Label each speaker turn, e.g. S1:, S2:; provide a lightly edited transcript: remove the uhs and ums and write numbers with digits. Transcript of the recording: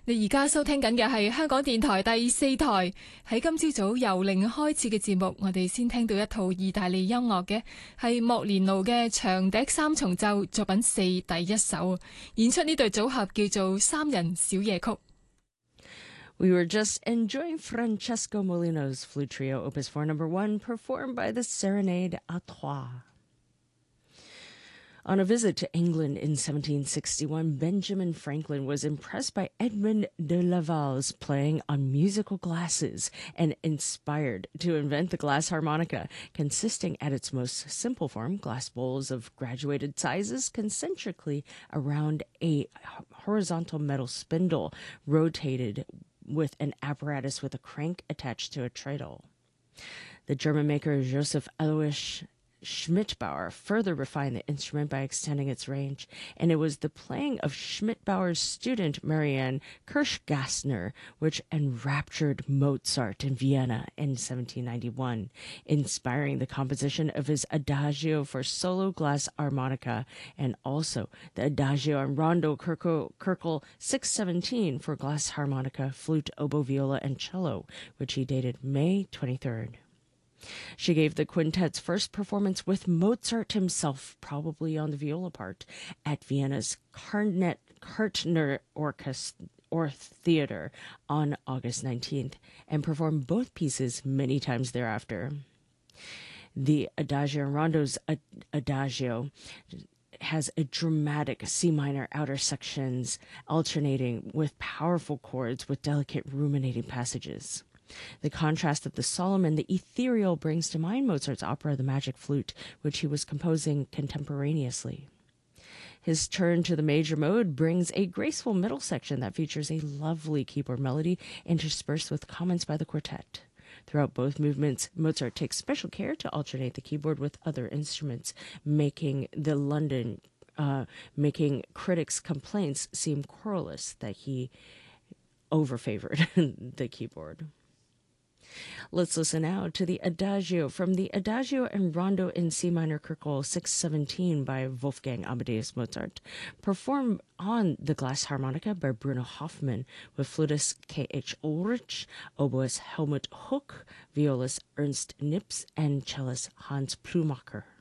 S1: 你而家收聽緊嘅係香港電台第四台。喺今朝早由零開始嘅節目，我哋先聽到一套意大利音樂嘅，係莫連奴嘅長笛三重奏作品4第一首，演出呢對組合叫做三人小夜曲。
S2: We were just enjoying Francesco Molino's flute trio, Opus 4 No. 1, performed by the Serenade à Trois. On a visit to England in 1761, Benjamin Franklin was impressed by Edmond de Laval's playing on musical glasses and inspired to invent the glass harmonica, consisting at its most simple form, glass bowls of graduated sizes concentrically around a horizontal metal spindle rotated with an apparatus with a crank attached to a treadle. The German maker Joseph Alois Schmidbauer further refined the instrument by extending its range, and it was the playing of Schmidbauer's student Marianne Kirschgassner which enraptured Mozart in Vienna in 1791, inspiring the composition of his Adagio for solo glass harmonica and also the Adagio and Rondo Köchel 617 for glass harmonica, flute, oboe, viola, and cello, which he dated May 23rd. She gave the quintet's first performance with Mozart himself, probably on the viola part, at Vienna's Kartner Theater on August 19th, and performed both pieces many times thereafter. The Adagio and Rondo's Adagio has a dramatic C minor outer sections alternating with powerful chords with delicate ruminating passages. The contrast of the solemn and the ethereal brings to mind Mozart's opera The Magic Flute, which he was composing contemporaneously. His turn to the major mode brings a graceful middle section that features a lovely keyboard melody interspersed with comments by the quartet. Throughout both movements, Mozart takes special care to alternate the keyboard with other instruments, making critics' complaints seem querulous that he overfavored the keyboard. Let's listen now to the Adagio from the Adagio and Rondo in C minor Köchel 617 by Wolfgang Amadeus Mozart, performed on the glass harmonica by Bruno Hoffmann, with flutist K.H. Ulrich, oboist Helmut Huck, violist Ernst Nips, and cellist Hans Plumacher.